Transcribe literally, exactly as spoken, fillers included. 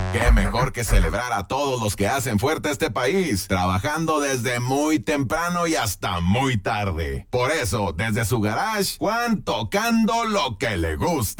Qué mejor que celebrar a todos los que hacen fuerte este país, trabajando desde muy temprano y hasta muy tarde. Por eso, desde su garage, Juan tocando lo que le gusta.